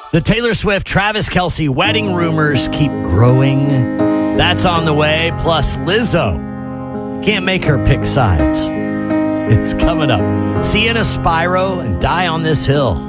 The Taylor Swift, Travis Kelce wedding rumors keep growing. That's on the way. Plus, Lizzo can't make her pick sides. It's coming up. Sienna Spyro and Die on This Hill.